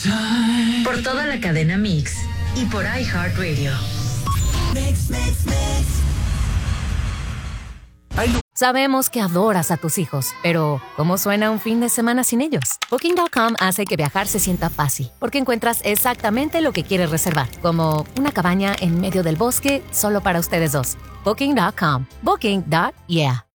Por toda la cadena Mix y por iHeartRadio. Sabemos que adoras a tus hijos, pero ¿cómo suena un fin de semana sin ellos? Booking.com hace que viajar se sienta fácil, porque encuentras exactamente lo que quieres reservar, como una cabaña en medio del bosque solo para ustedes dos. Booking.com. Booking.yeah.